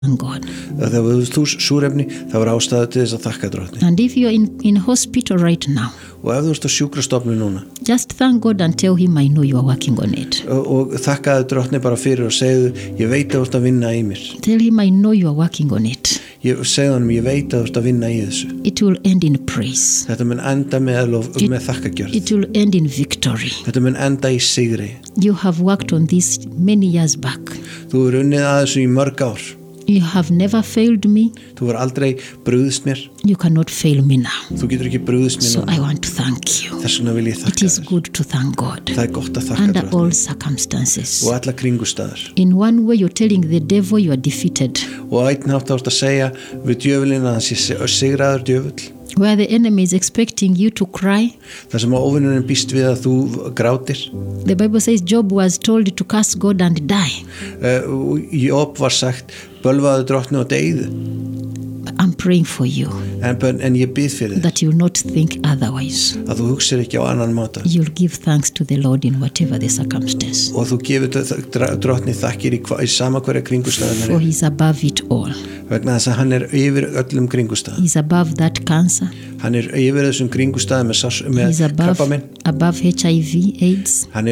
thank God. Þegar þú súrefni, það var ástæða til þess að þakka Drottni. And if you're in hospital right now, Og ef þú ert á sjúkrastofnun núna, just thank God and tell him I know you are working on it. og þakkaðu Drottni bara fyrir og segðu, ég veit að þú ert að vinna í mér. Tell him I know you are working on it. Segðu honum, ég veit að þú ert að vinna í þessu. It will end in praise. Þetta mun enda með þakkagjörð. It will end in victory. Þetta mun enda í sigri. You have worked on this many years back. Þú hefur unnið að þessu í mörg ár. You have never failed me. Þú hefur aldrei brugðist mér. You cannot fail me now. Þú getur ekki brugðist mér So núna. I want to thank you. Þess vegna vil ég It þakka is þér. good to thank God Það er gott að þakka under all Drottni. circumstances. Og alla kringustæður. In one way, you're telling the devil you are defeated. Og einn hátt átt að segja við djöfulinn að hann sé sigraður djöfull. Where the enemy is expecting you to cry. Það sem að óvinnurinn býst við að þú grátir. The Bible says Job was told to curse God and die. Job var sagt, bölvaðu Drottni og deyðu. I'm praying for you En ég bið fyrir þér that you will not think otherwise. að þú hugsir ekki á annan máta. You'll give thanks to the Lord in whatever the circumstance. Og þú gefur Drottni þakkir í sama hverja kringustæðan For he's above it all. vegna þess að hann yfir öllum kringustæðan. He's above that cancer. Hann yfir þessum kringustæðan He's með krabbaminn. above HIV, AIDS. Hann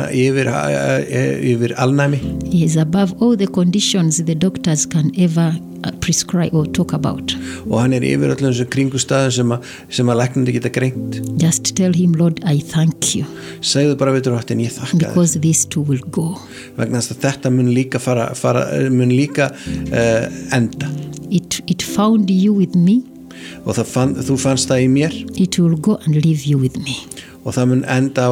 yfir alnæmi. He is above all the conditions the doctors can ever prescribe or talk about. Og hann yfir öllum þessum kringustæðan sem að læknandi geta greint. Just tell him, Lord, I thank you. Segðu bara við Drottinn, ég þakka þér. Because these two will go. Vegna þess að þetta mun líka enda. It found you with me. Og þú fannst það í mér. It will go and leave you with me. Og það mun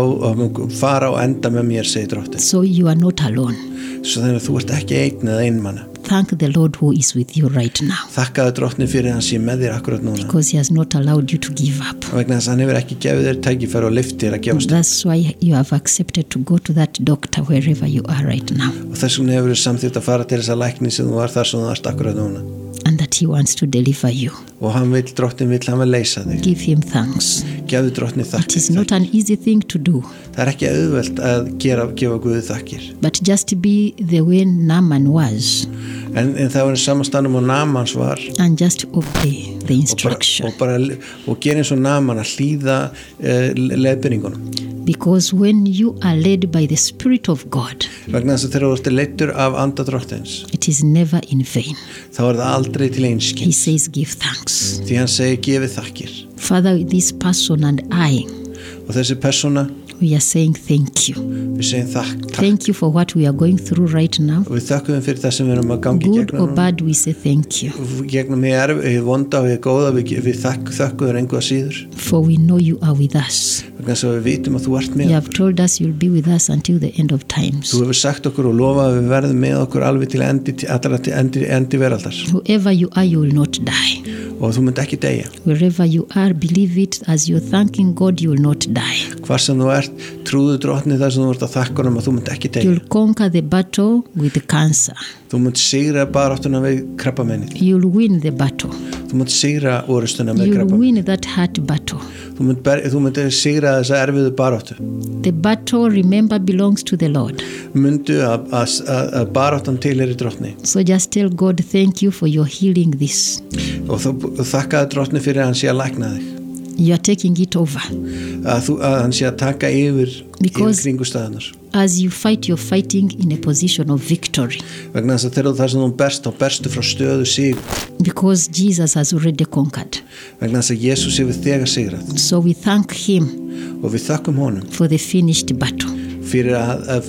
fara og enda með mér, segir Drottinn. So you are not alone. Svo þannig að þú ert ekki einn eða einmanna. Thank the Lord who is with you right now. Þakkaðu Drottni fyrir að hann sé með þér akkurat núna. Because he has not allowed you to give up. Vegna þess að hann hefur ekki gefið þér tækifæri og lyftir að gefast. That's why you have accepted to go to that doctor wherever you are right now. Og þess vegna hefur þú samþykkt að fara til þessa lækni sem þú var þar sem þú varst akkurat núna. And that he wants to deliver you. Og Drottinn vill hann leysa þig. Give him thanks. Gefðu Drottni þakkir. It is not an easy thing to do. Það er ekki auðvelt að gefa Guði þakkir. But just be the way Naaman was. En það var samanstannum og Naamans var. And just obey the instruction. Og gera eins og Naaman að hlýða leiðbeiningunum. Because when you are led by the Spirit of God, vegna þess að þegar þú ert leiddur af anda Drottins, it is never in vain. Þá er það aldrei til einskis. He says give thanks. Því hann segir gefið þakkir. Father, this person and I, og þessi persóna, we are saying thank you. Við segjum takk. Thank you for what we are going through right now. Og við þökkum fyrir það sem við erum að gangi Good gegnum. or bad, we say thank you. Gegnum hið vonda og hið góða, við þökkum þér engu að síður. For we know you are with us. Vegna þess að við vitum að þú ert með You have told us you'll be with us until the end of times. Þú hefur sagt okkur og lofað að við verðum með okkur alveg til endi veraldar. Whoever you are, you will not die. Og þú munt ekki deyja. Wherever you are, believe it, as you're thanking God, you will not die. Hvar sem þú ert, trúðu Drottni þar sem þú ert að þakka honum að þú munt ekki deyja. You'll conquer the battle with the cancer. Þú munt sigra baráttuna við krabbameinið. You'll win the battle. Þú munt sigra orustuna með You'll krabbameinið. win that heart battle. Þú munt sigra þessa erfiðu baráttu. The battle, remember, belongs to the Lord. Mundu að baráttan tilheyrir Drottni. So just tell God, thank you for your healing this. Og þú þakkaðu Drottni fyrir að hann sé að lækna þig. You are taking it over. Að hann sé að taka yfir kringustæðunar. As you fight, you're fighting in a position of victory. Vegna þess að þegar það sem þú berst, þá berstu frá stöðu sigur. Because Jesus has already conquered. Vegna þess að Jesús hefur þegar sigrað. So we thank him. Og við þökkum honum. For the finished battle. Fyrir að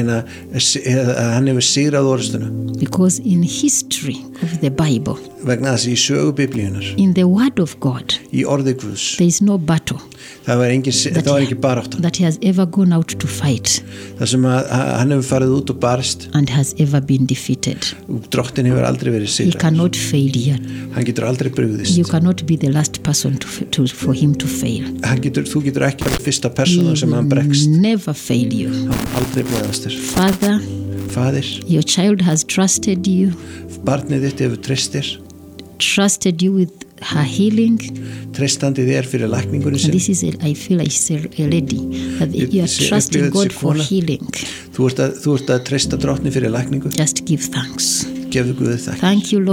hann hefur sigrað orustuna. Because in history of the Bible, vegna þess að í sögu Biblíunar, in the word of God, í orði Guðs, there is no battle það var ekki baráttan that he has ever gone out to fight. Það sem hann hefur farið út og barist and has ever been defeated. Drottin hefur aldrei verið sigrað. He cannot fail here. Hann getur aldrei brugðist. You cannot be the last person for him to fail. Þú getur ekki verið fyrsta persóna sem hann bregst. He will never fail you. Hann aldrei bregðast þér. Faðir, your child has trusted you. Barnið þitt hefur treyst þér. Trusted you with her healing. Treystandi þér fyrir lækningunni sinni. This is I feel like a lady. You are trusting God for healing. Þú ert að treysta Drottni fyrir lækningu. Just give thanks. gefðu Guði þakk. Thank you, Lord.